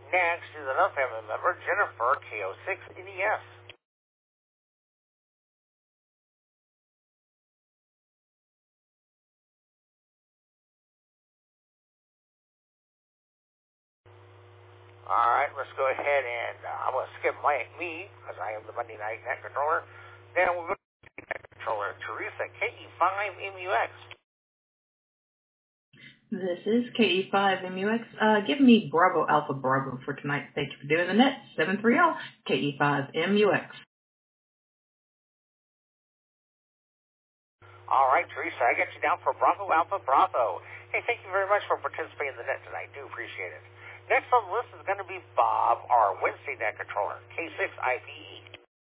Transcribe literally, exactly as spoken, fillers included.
Next is another family member, Jennifer, K O six N E S. All right, let's go ahead and uh, I'm going to skip my me because I am the Monday Night Net Controller. Then we'll go to the Net Controller, Teresa, K E five M U X. This is K E five M U X. Uh, give me Bravo Alpha Bravo for tonight. Thank you for doing the net. seven three zero K E five M U X. All right, Teresa, I got you down for Bravo Alpha Bravo. Hey, thank you very much for participating in the net tonight. Do appreciate it. Next on the list is going to be Bob, our Wednesday Net Controller, K six I P E.